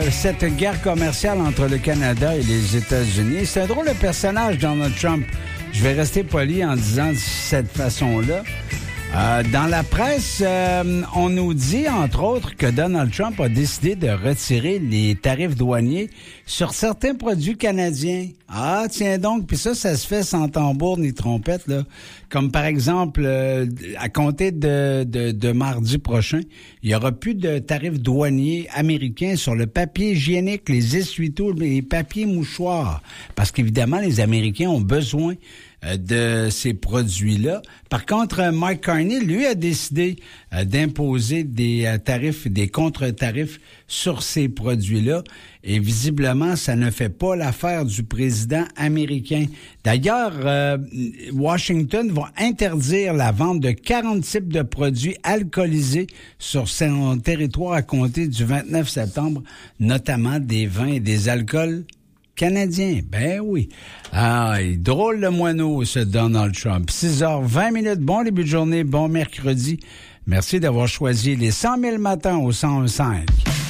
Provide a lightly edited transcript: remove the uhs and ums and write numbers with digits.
cette guerre commerciale entre le Canada et les États-Unis. C'est un drôle de personnage, Donald Trump. Je vais rester poli en disant de cette façon-là. Dans la presse, on nous dit, entre autres, que Donald Trump a décidé de retirer les tarifs douaniers sur certains produits canadiens. Ah, tiens donc, puis ça se fait sans tambour ni trompette, là. Comme par exemple, à compter de mardi prochain, il y aura plus de tarifs douaniers américains sur le papier hygiénique, les essuie-tout, les papiers mouchoirs. Parce qu'évidemment, les Américains ont besoin de ces produits-là. Par contre, Mike Carney, lui, a décidé d'imposer des tarifs, des contre-tarifs sur ces produits-là. Et visiblement, ça ne fait pas l'affaire du président américain. D'ailleurs, Washington va interdire la vente de 40 types de produits alcoolisés sur son territoire à compter du 29 septembre, notamment des vins et des alcools canadien, ben oui. Ah, drôle le moineau, ce Donald Trump. 6h20. Bon début de journée, bon mercredi. Merci d'avoir choisi les 100 000 matins au 101.5.